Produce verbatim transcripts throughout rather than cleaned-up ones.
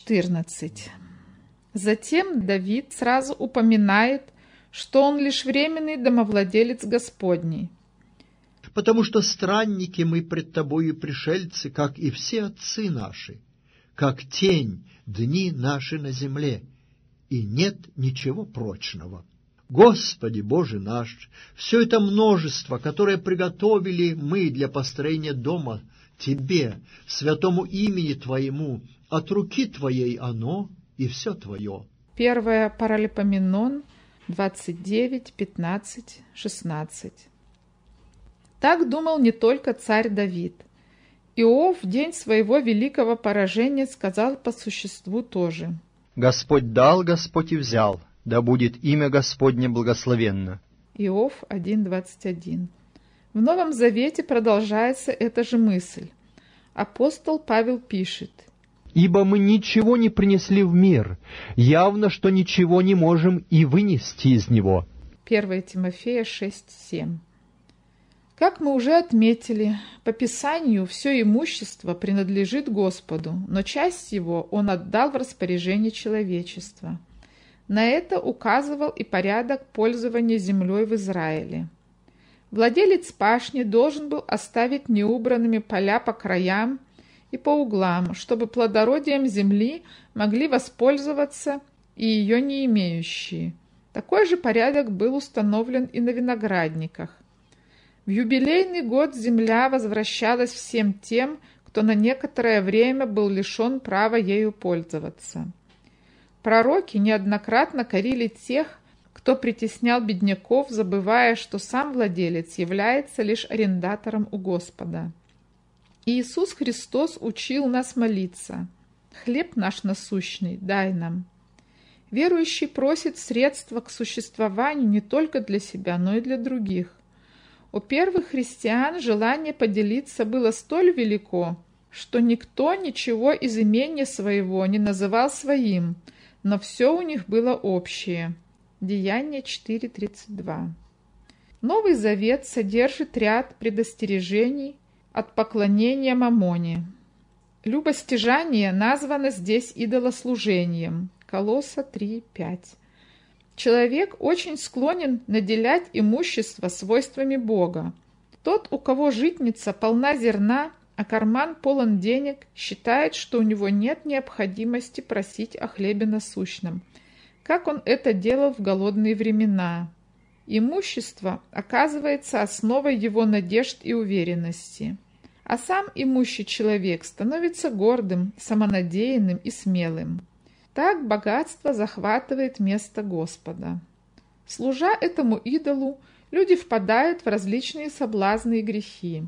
четырнадцать. Затем Давид сразу упоминает, что он лишь временный домовладелец Господний. «Потому что странники мы пред тобою пришельцы, как и все отцы наши, как тень дни наши на земле, и нет ничего прочного. Господи Боже наш, все это множество, которое приготовили мы для построения дома Тебе, святому имени Твоему, от руки Твоей оно и все Твое». Первое Паралипоменон двадцать девять, пятнадцать, шестнадцать. Так думал не только царь Давид. Иов в день своего великого поражения сказал по существу тоже: «Господь дал, Господь и взял, да будет имя Господне благословенно». Иов один, двадцать один. В Новом Завете продолжается эта же мысль. Апостол Павел пишет: «Ибо мы ничего не принесли в мир, явно, что ничего не можем и вынести из него». первое Тимофея шесть, семь. Как мы уже отметили, по Писанию все имущество принадлежит Господу, но часть его Он отдал в распоряжение человечества. На это указывал и порядок пользования землей в Израиле. Владелец пашни должен был оставить неубранными поля по краям и по углам, чтобы плодородием земли могли воспользоваться и ее не имеющие. Такой же порядок был установлен и на виноградниках. В юбилейный год земля возвращалась всем тем, кто на некоторое время был лишен права ею пользоваться. Пророки неоднократно корили тех, кто притеснял бедняков, забывая, что сам владелец является лишь арендатором у Господа. Иисус Христос учил нас молиться: «Хлеб наш насущный дай нам». Верующий просит средства к существованию не только для себя, но и для других. У первых христиан желание поделиться было столь велико, что никто ничего из имения своего не называл своим, но все у них было общее. Деяния четыре, тридцать два. Новый Завет содержит ряд предостережений от поклонения мамоне. Любостяжание названо здесь идолослужением. Колосса три, пять. Человек очень склонен наделять имущество свойствами Бога. Тот, у кого житница полна зерна, а карман полон денег, считает, что у него нет необходимости просить о хлебе насущном, как он это делал в голодные времена. Имущество оказывается основой его надежд и уверенности. А сам имущий человек становится гордым, самонадеянным и смелым. Так богатство захватывает место Господа. Служа этому идолу, люди впадают в различные соблазны и грехи.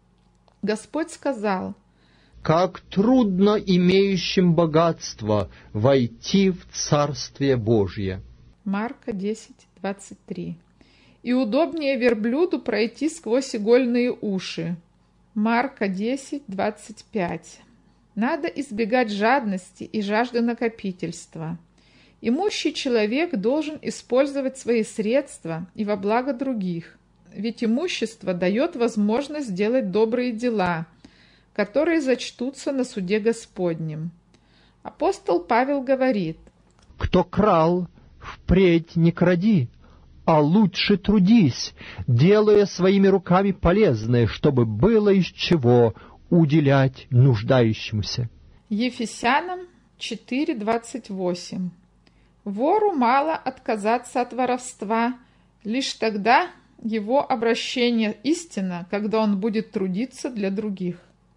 Господь сказал: «Как трудно имеющим богатство войти в Царствие Божье». Марка десять, двадцать три. «И удобнее верблюду пройти сквозь игольные уши». Марка десять, двадцать пять. Надо избегать жадности и жажды накопительства. Имущий человек должен использовать свои средства и во благо других, ведь имущество дает возможность сделать добрые дела, которые зачтутся на суде Господнем. Апостол Павел говорит: «Кто крал, впредь не кради, а лучше трудись, делая своими руками полезное, чтобы было из чего уделять нуждающемуся». Ефесянам четыре, двадцать восемь. Вору мало отказаться от воровства, лишь тогда его обращение истинно, когда он будет трудиться для других.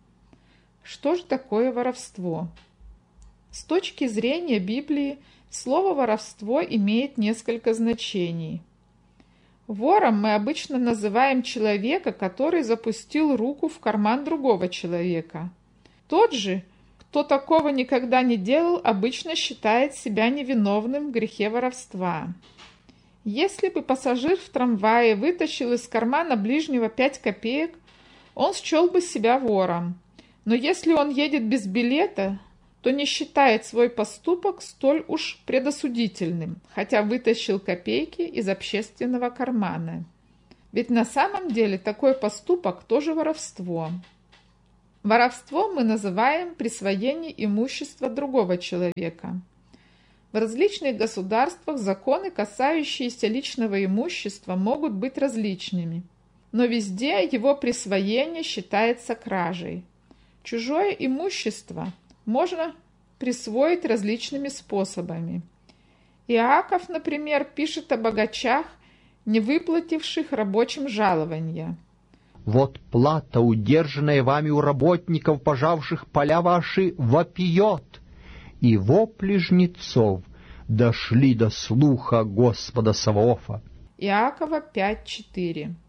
Что же такое воровство? С точки зрения Библии, слово «воровство» имеет несколько значений. Вором мы обычно называем человека, который запустил руку в карман другого человека. Тот же, кто такого никогда не делал, обычно считает себя невиновным в грехе воровства. Если бы пассажир в трамвае вытащил из кармана ближнего пять копеек, он счел бы себя вором. Но если он едет без билета, то не считает свой поступок столь уж предосудительным, хотя вытащил копейки из общественного кармана. Ведь на самом деле такой поступок тоже воровство. Воровством мы называем присвоение имущества другого человека. В различных государствах законы, касающиеся личного имущества, могут быть различными, но везде его присвоение считается кражей. Чужое имущество можно присвоить различными способами. Иаков, например, пишет о богачах, не выплативших рабочим жалования. «Вот плата, удержанная вами у работников, пожавших поля ваши, вопиет, и вопли жнецов дошли до слуха Господа Саваофа». Иакова пять четыре.